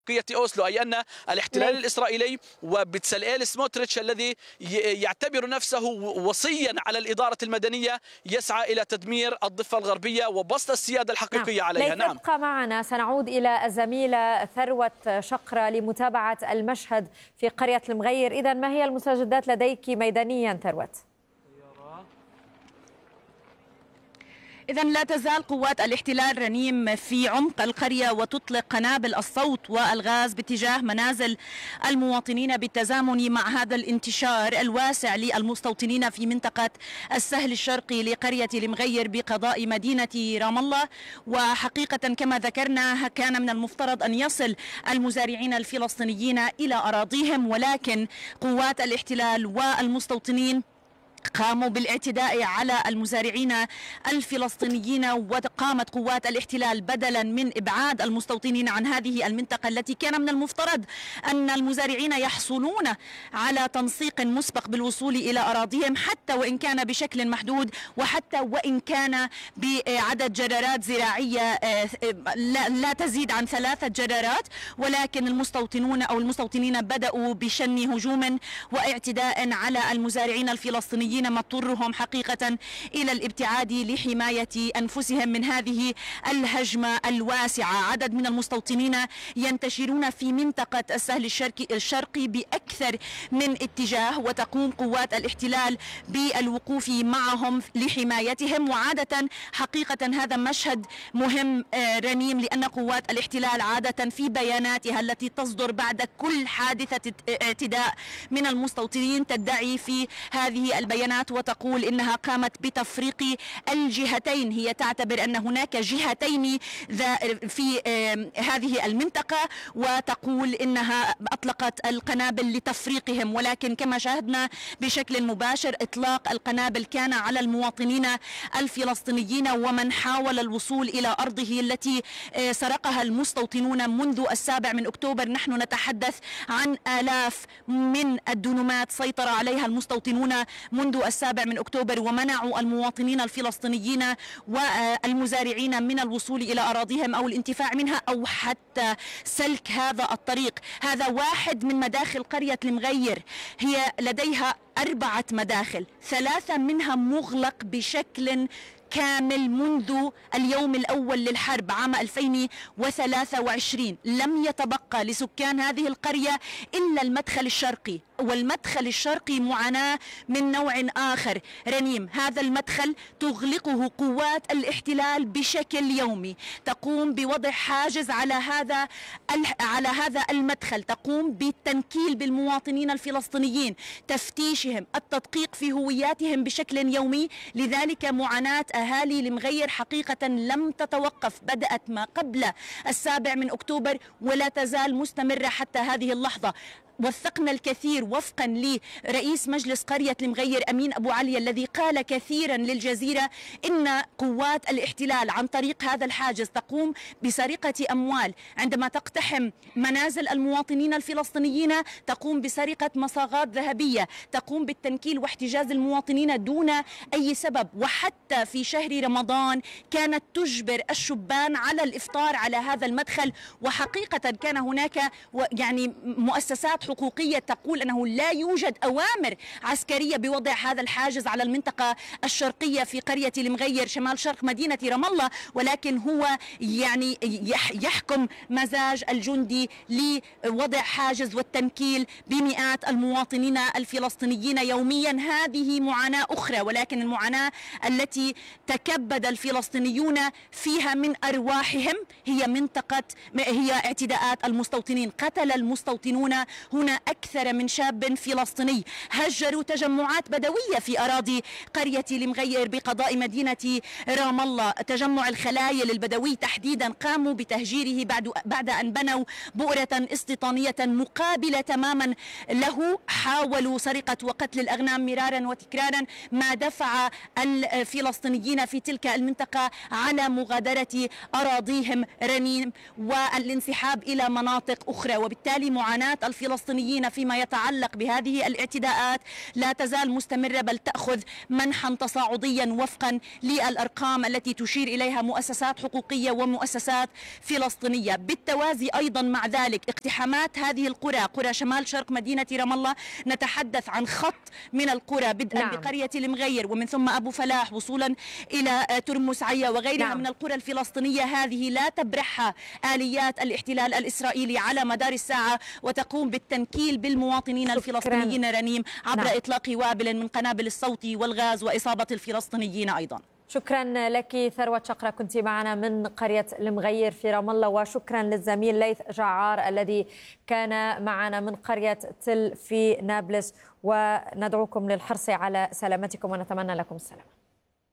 أوسلو، أي أن الاحتلال الإسرائيلي وبتسلئيل سموتريتش الذي يعتبر نفسه وصيا على الإدارة المدنية يسعى إلى تدمير الضفة الغربية وبسط السيادة الحقيقية عليها. نعم، ابقى معنا، سنعود إلى الزميلة ثروت شقرة لمتابعة المشهد في قرية المغير. إذن ما هي المستجدات لديك ميدانيا ثروت؟ إذن لا تزال قوات الاحتلال رنيم في عمق القرية وتطلق قنابل الصوت والغاز باتجاه منازل المواطنين بالتزامن مع هذا الانتشار الواسع للمستوطنين في منطقة السهل الشرقي لقرية المغير بقضاء مدينة رام الله. وحقيقة كما ذكرنا كان من المفترض أن يصل المزارعين الفلسطينيين إلى أراضيهم، ولكن قوات الاحتلال والمستوطنين قاموا بالاعتداء على المزارعين الفلسطينيين. وقامت قوات الاحتلال بدلا من إبعاد المستوطنين عن هذه المنطقة التي كان من المفترض أن المزارعين يحصلون على تنسيق مسبق بالوصول إلى أراضيهم، حتى وإن كان بشكل محدود وحتى وإن كان بعدد جرارات زراعية لا تزيد عن 3 جرارات، ولكن المستوطنين بدأوا بشن هجوم واعتداء على المزارعين الفلسطينيين ما اضطرهم حقيقة إلى الابتعاد لحماية أنفسهم من هذه الهجمة الواسعة. عدد من المستوطنين ينتشرون في منطقة السهل الشرقي بأكثر من اتجاه، وتقوم قوات الاحتلال بالوقوف معهم لحمايتهم. وعادة حقيقة هذا مشهد مهم رنيم، لأن قوات الاحتلال عادة في بياناتها التي تصدر بعد كل حادثة اعتداء من المستوطنين تدعي في هذه البيانات وتقول إنها قامت بتفريق الجهتين. هي تعتبر أن هناك جهتين في هذه المنطقة، وتقول إنها أطلقت القنابل لتفريقهم، ولكن كما شاهدنا بشكل مباشر إطلاق القنابل كان على المواطنين الفلسطينيين ومن حاول الوصول إلى أرضه التي سرقها المستوطنون منذ 7 من أكتوبر. نحن نتحدث عن آلاف من الدنومات سيطر عليها المستوطنون منذ 7 من أكتوبر ومنعوا المواطنين الفلسطينيين والمزارعين من الوصول إلى أراضيهم أو الانتفاع منها أو حتى سلك هذا الطريق. هذا واحد من مداخل قرية المغير، هي لديها 4 مداخل، 3 منها مغلق بشكل كامل منذ اليوم الأول للحرب عام 2023. لم يتبقى لسكان هذه القرية إلا المدخل الشرقي، والمدخل الشرقي معاناة من نوع آخر رنيم. هذا المدخل تغلقه قوات الاحتلال بشكل يومي، تقوم بوضع حاجز على هذا المدخل، تقوم بالتنكيل بالمواطنين الفلسطينيين، تفتيشهم، التدقيق في هوياتهم بشكل يومي. لذلك معاناة أهالي المغير حقيقة لم تتوقف، بدأت ما قبل 7 من أكتوبر ولا تزال مستمرة حتى هذه اللحظة. وثقنا الكثير وفقا لرئيس مجلس قرية المغير أمين أبو علي الذي قال كثيرا للجزيرة إن قوات الاحتلال عن طريق هذا الحاجز تقوم بسرقة أموال. عندما تقتحم منازل المواطنين الفلسطينيين تقوم بسرقة مصاغات ذهبية، تقوم بالتنكيل واحتجاز المواطنين دون أي سبب. وحتى في شهر رمضان كانت تجبر الشبان على الإفطار على هذا المدخل. وحقيقة كان هناك يعني مؤسسات حقوقية تقول أنه لا يوجد أوامر عسكرية بوضع هذا الحاجز على المنطقة الشرقية في قرية المغير شمال شرق مدينة رام الله، ولكن هو يعني يحكم مزاج الجندي لوضع حاجز والتنكيل بمئات المواطنين الفلسطينيين يوميا. هذه معاناة أخرى، ولكن المعاناة التي تكبد الفلسطينيون فيها من أرواحهم هي اعتداءات المستوطنين. قتل المستوطنون هنا أكثر من شاب فلسطيني، هجروا تجمعات بدوية في أراضي قرية المغير بقضاء مدينة رام الله. تجمع الخلايل البدوي تحديدا قاموا بتهجيره بعد أن بنوا بؤرة استيطانية مقابلة تماما له. حاولوا سرقة وقتل الأغنام مرارا وتكرارا، ما دفع الفلسطينيين في تلك المنطقة على مغادرة أراضيهم رنيم والانسحاب إلى مناطق أخرى. وبالتالي معاناة الفلسطينيين فيما يتعلق تتعلق بهذه الاعتداءات لا تزال مستمرة، بل تأخذ منحا تصاعديا وفقا للأرقام التي تشير إليها مؤسسات حقوقية ومؤسسات فلسطينية. بالتوازي أيضا مع ذلك اقتحامات هذه القرى، قرى شمال شرق مدينة رام الله، نتحدث عن خط من القرى بدءا بقرية المغير ومن ثم أبو فلاح وصولا إلى ترمس عيا وغيرها من القرى الفلسطينية. هذه لا تبرحها آليات الاحتلال الإسرائيلي على مدار الساعة، وتقوم بالتنكيل بالمواطنين الفلسطينيين رنيم عبر إطلاق وابل من قنابل الصوت والغاز وإصابة الفلسطينيين أيضا. شكرا لك ثروت شقرة، كنت معنا من قرية المغير في رام الله، وشكرا للزميل ليث جعار الذي كان معنا من قرية تل في نابلس، وندعوكم للحرص على سلامتكم ونتمنى لكم السلامة.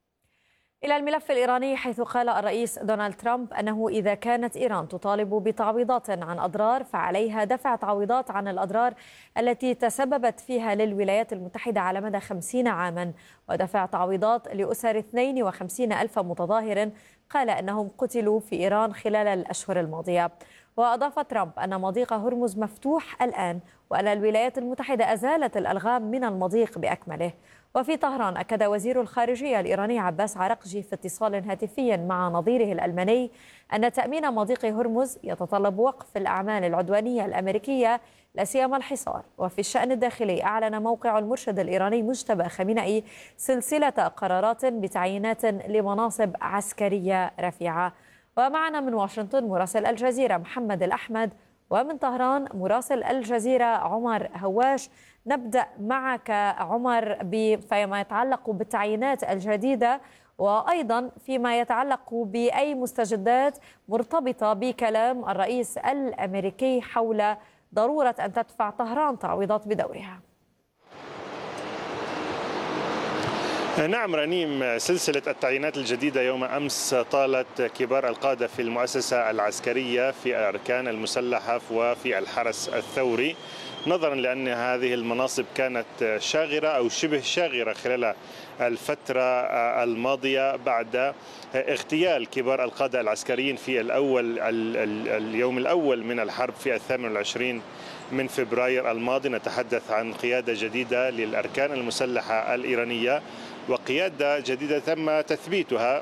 إلى الملف الإيراني، حيث قال الرئيس دونالد ترامب أنه إذا كانت إيران تطالب بتعويضات عن أضرار فعليها دفع تعويضات عن الأضرار التي تسببت فيها للولايات المتحدة على مدى 50 عاما، ودفع تعويضات لأسر 52 ألف متظاهر قال أنهم قتلوا في إيران خلال الأشهر الماضية. وأضاف ترامب أن مضيق هرمز مفتوح الآن، وأن الولايات المتحدة أزالت الألغام من المضيق بأكمله. وفي طهران أكد وزير الخارجية الإيراني عباس عرقجي في اتصال هاتفي مع نظيره الألماني أن تأمين مضيق هرمز يتطلب وقف الأعمال العدوانية الأمريكية لا سيما الحصار. وفي الشأن الداخلي، أعلن موقع المرشد الإيراني مجتبى خامنئي سلسلة قرارات بتعيينات لمناصب عسكرية رفيعة. ومعنا من واشنطن مراسل الجزيرة محمد الأحمد، ومن طهران مراسل الجزيرة عمر هواش. نبدأ معك عمر فيما يتعلق بالتعيينات الجديدة، وأيضا فيما يتعلق بأي مستجدات مرتبطة بكلام الرئيس الأمريكي حول ضرورة أن تدفع طهران تعويضات بدورها. نعم رنيم، سلسلة التعيينات الجديدة يوم أمس طالت كبار القادة في المؤسسة العسكرية في الأركان المسلحة وفي الحرس الثوري، نظرا لأن هذه المناصب كانت شاغرة أو شبه شاغرة خلال الفترة الماضية بعد اغتيال كبار القادة العسكريين في اليوم الأول من الحرب في 28 من فبراير الماضي. نتحدث عن قيادة جديدة للأركان المسلحة الإيرانية، وقيادة جديدة تم تثبيتها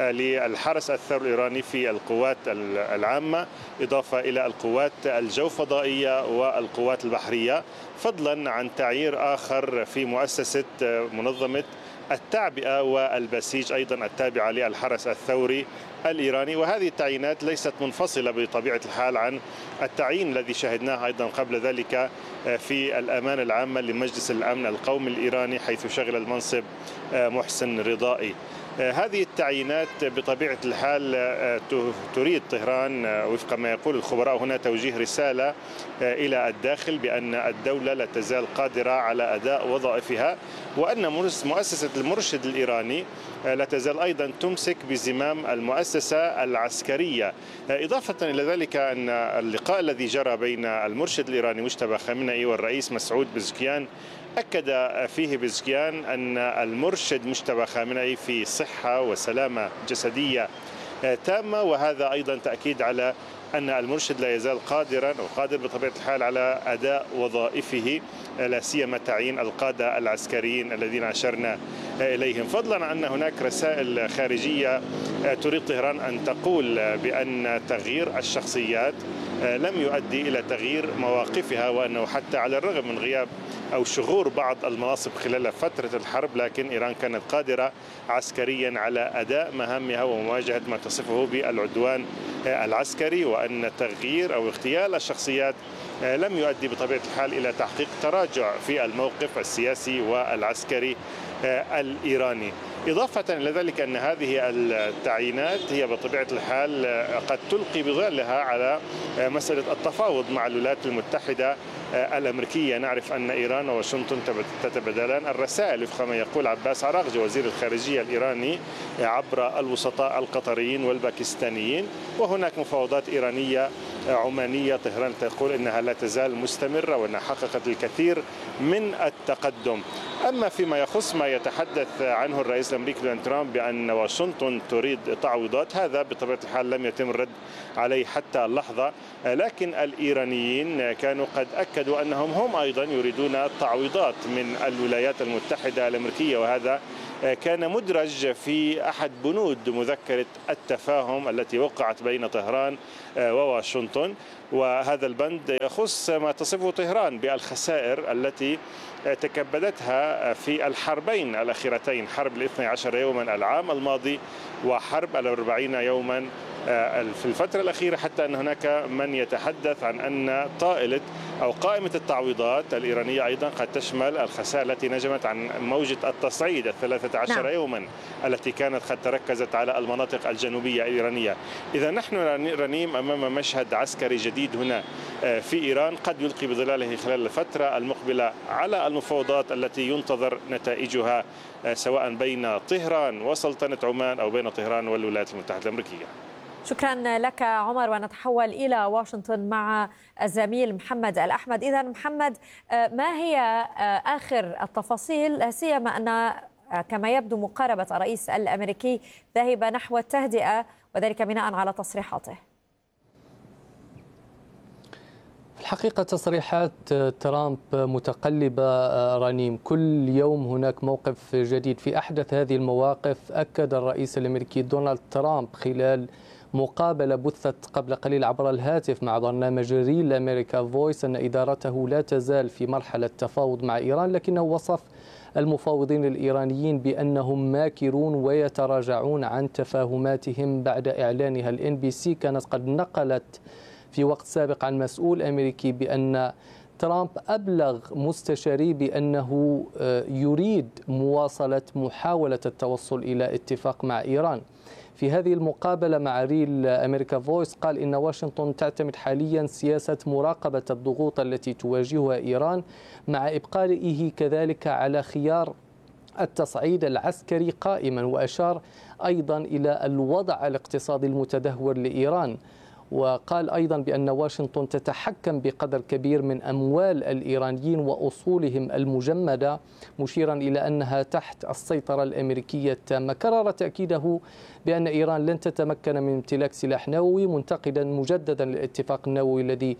للحرس الثوري الإيراني في القوات العامة، إضافة إلى القوات الجوفضائية والقوات البحرية، فضلا عن تعيير آخر في مؤسسة منظمة التعبئة والبسيج أيضا التابعة للحرس الثوري الإيراني. وهذه التعيينات ليست منفصلة بطبيعة الحال عن التعيين الذي شاهدناه أيضا قبل ذلك في الأمانة العامة لمجلس الأمن القومي الإيراني، حيث شغل المنصب محسن رضائي. هذه التعيينات بطبيعة الحال تريد طهران وفق ما يقول الخبراء هنا توجيه رسالة إلى الداخل بأن الدولة لا تزال قادرة على أداء وظائفها، وأن مؤسسة المرشد الإيراني لا تزال أيضا تمسك بزمام المؤسسة العسكرية. إضافة إلى ذلك أن اللقاء الذي جرى بين المرشد الإيراني مجتبى خامنئي والرئيس مسعود بزكيان أكد فيه بزكيان أن المرشد مجتبى خامنئي في صحة وسلامة جسدية تامة، وهذا أيضا تأكيد على أن المرشد لا يزال قادرا وقادر بطبيعة الحال على أداء وظائفه، لا سيما تعيين القادة العسكريين الذين أشرنا إليهم، فضلا عن أن هناك رسائل خارجية تريد طهران أن تقول بأن تغيير الشخصيات لم يؤدي إلى تغيير مواقفها، وأنه حتى على الرغم من غياب أو شغور بعض المناصب خلال فترة الحرب، لكن إيران كانت قادرة عسكريا على أداء مهامها ومواجهة ما تصفه بالعدوان العسكري، وأن تغيير أو اغتيال الشخصيات لم يؤدي بطبيعة الحال إلى تحقيق تراجع في الموقف السياسي والعسكري الإيراني. إضافة إلى ذلك أن هذه التعيينات هي بطبيعة الحال قد تلقي بظلها على مسألة التفاوض مع الولايات المتحدة الأمريكية. نعرف أن إيران وواشنطن تتبادلان الرسائل وفق ما يقول عباس عراقجي وزير الخارجية الإيراني عبر الوسطاء القطريين والباكستانيين، وهناك مفاوضات إيرانية عمانية. طهران تقول أنها لا تزال مستمرة وأنها حققت الكثير من التقدم. أما فيما يخص ما يتحدث عنه الرئيس الأمريكي دونالد ترامب بأن واشنطن تريد تعويضات، هذا بطبيعة الحال لم يتم الرد عليه حتى اللحظة، لكن الإيرانيين كانوا قد أكدوا أنهم هم أيضا يريدون تعويضات من الولايات المتحدة الأمريكية، وهذا كان مدرج في أحد بنود مذكرة التفاهم التي وقعت بين طهران وواشنطن. وهذا البند يخص ما تصفه طهران بالخسائر التي تكبدتها في الحربين الأخيرتين، حرب 12 يوما العام الماضي وحرب 40 يوما في الفترة الأخيرة، حتى أن هناك من يتحدث عن أن طائلة أو قائمة التعويضات الإيرانية أيضا قد تشمل الخسائر التي نجمت عن موجة التصعيد 13 يوما التي كانت قد تركزت على المناطق الجنوبية الإيرانية. إذا نحن رنيم أمام مشهد عسكري جديد هنا في إيران قد يلقي بظلاله خلال الفترة المقبلة على المفاوضات التي ينتظر نتائجها سواء بين طهران وسلطنة عمان أو بين طهران والولايات المتحدة الأمريكية. شكرا لك عمر، ونتحول إلى واشنطن مع الزميل محمد الأحمد. إذا محمد، ما هي آخر التفاصيل، لا سيما أن كما يبدو مقاربة الرئيس الأمريكي ذاهبة نحو التهدئة وذلك بناء على تصريحاته؟ في الحقيقة تصريحات ترامب متقلبة رنيم، كل يوم هناك موقف جديد. في أحدث هذه المواقف أكد الرئيس الأمريكي دونالد ترامب خلال مقابلة بثت قبل قليل عبر الهاتف مع برنامج ريل أمريكا فويس أن إدارته لا تزال في مرحلة تفاوض مع إيران، لكنه وصف المفاوضين الإيرانيين بأنهم ماكرون ويتراجعون عن تفاهماتهم بعد إعلانها. الNBC كانت قد نقلت في وقت سابق عن مسؤول أمريكي بأن ترامب أبلغ مستشاري بأنه يريد مواصلة محاولة التوصل إلى اتفاق مع إيران. في هذه المقابلة مع ريل أمريكا فويس قال إن واشنطن تعتمد حاليا سياسة مراقبة الضغوط التي تواجهها إيران، مع إبقائه كذلك على خيار التصعيد العسكري قائما، وأشار أيضا إلى الوضع الاقتصادي المتدهور لإيران. وقال أيضا بأن واشنطن تتحكم بقدر كبير من أموال الإيرانيين وأصولهم المجمدة، مشيرا إلى أنها تحت السيطرة الأمريكية التامة. كرر تأكيده بأن إيران لن تتمكن من امتلاك سلاح نووي، منتقدا مجددا الاتفاق النووي الذي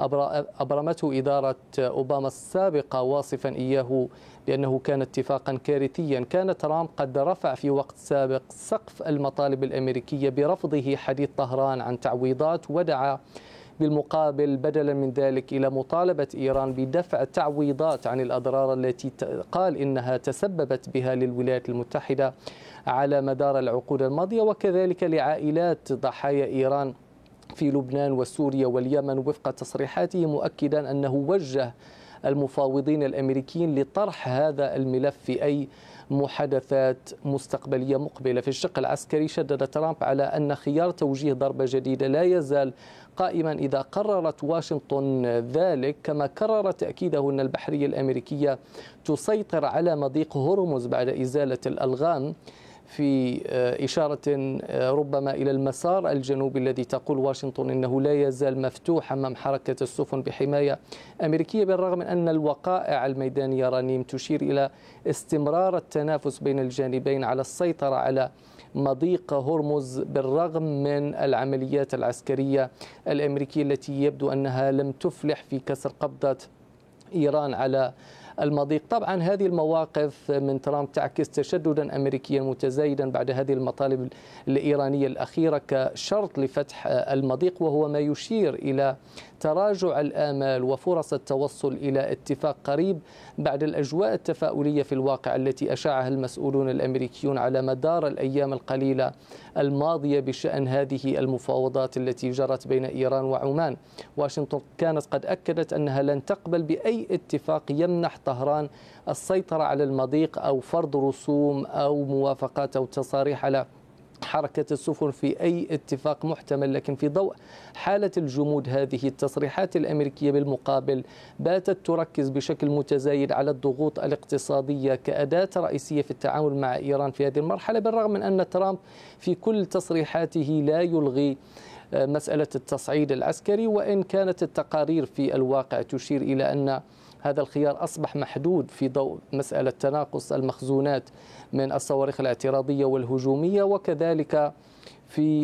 أبرمته إدارة أوباما السابقة، واصفا إياه بأنه كان اتفاقا كارثيا. كان ترامب قد رفع في وقت سابق سقف المطالب الأمريكية برفضه حديث طهران عن تعويضات، ودعا بالمقابل بدلا من ذلك إلى مطالبة إيران بدفع تعويضات عن الأضرار التي قال إنها تسببت بها للولايات المتحدة على مدار العقود الماضية، وكذلك لعائلات ضحايا إيران في لبنان وسوريا واليمن، وفق تصريحاته مؤكدا أنه وجه المفاوضين الأمريكيين لطرح هذا الملف في أي محادثات مستقبلية مقبلة. في الشق العسكري شدد ترامب على أن خيار توجيه ضربة جديدة لا يزال قائما إذا قررت واشنطن ذلك، كما كرر تأكيده أن البحرية الأمريكية تسيطر على مضيق هرمز بعد إزالة الألغام، في إشارة ربما إلى المسار الجنوبي الذي تقول واشنطن إنه لا يزال مفتوح أمام حركة السفن بحماية أمريكية، بالرغم من أن الوقائع الميدانية رنيم تشير إلى استمرار التنافس بين الجانبين على السيطرة على مضيق هرمز بالرغم من العمليات العسكرية الأمريكية التي يبدو أنها لم تفلح في كسر قبضة إيران على المضيق. طبعا هذه المواقف من ترامب تعكس تشددا أمريكيا متزايدا بعد هذه المطالب الإيرانية الأخيرة كشرط لفتح المضيق، وهو ما يشير إلى تراجع الآمال وفرص التوصل إلى اتفاق قريب بعد الأجواء التفاؤلية في الواقع التي أشاعها المسؤولون الأمريكيون على مدار الأيام القليلة الماضية بشأن هذه المفاوضات التي جرت بين إيران وعمان. واشنطن كانت قد أكدت أنها لن تقبل بأي اتفاق يمنح طهران السيطرة على المضيق أو فرض رسوم أو موافقات أو تصاريح على حركة السفن في أي اتفاق محتمل. لكن في ضوء حالة الجمود هذه، التصريحات الأمريكية بالمقابل باتت تركز بشكل متزايد على الضغوط الاقتصادية كأداة رئيسية في التعامل مع إيران في هذه المرحلة، بالرغم من أن ترامب في كل تصريحاته لا يلغي مسألة التصعيد العسكري، وإن كانت التقارير في الواقع تشير إلى أن هذا الخيار أصبح محدود في ضوء مسألة تناقص المخزونات من الصواريخ الاعتراضية والهجومية، وكذلك في